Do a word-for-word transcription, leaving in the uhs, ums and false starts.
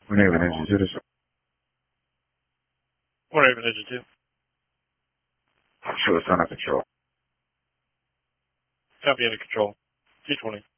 Raven Engine two. This Raven Engine two. show us under control. Copy under control. T twenty.